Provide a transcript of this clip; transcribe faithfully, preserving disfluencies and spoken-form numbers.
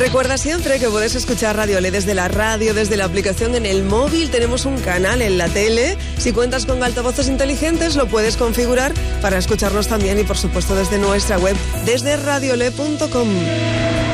Recuerda siempre que puedes escuchar Radio L E desde la radio, desde la aplicación en el móvil. Tenemos un canal en la tele. Si cuentas con altavoces inteligentes, lo puedes configurar para escucharnos también y, por supuesto, desde nuestra web, desde radio l e punto com.